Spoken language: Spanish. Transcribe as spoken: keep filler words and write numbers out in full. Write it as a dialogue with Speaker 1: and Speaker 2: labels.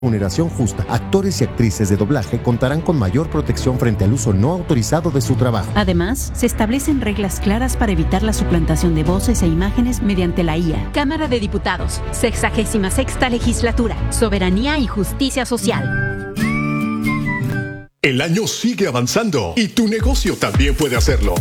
Speaker 1: Remuneración justa. Actores y actrices de doblaje contarán con mayor protección frente al uso no autorizado de su trabajo.
Speaker 2: Además, se establecen reglas claras para evitar la suplantación de voces e imágenes mediante la I A.
Speaker 3: Cámara de Diputados, sexagésima sexta legislatura, soberanía y justicia social.
Speaker 4: El año sigue avanzando y tu negocio también puede hacerlo.